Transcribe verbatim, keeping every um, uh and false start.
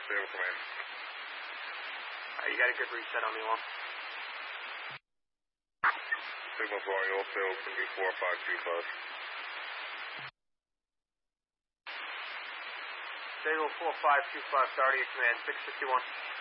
Stable Command. Alright, you got a good reset on the alarm. Signal for all Stable is going to be four five two five. Stable four five two five, starting at command, six fifty-one.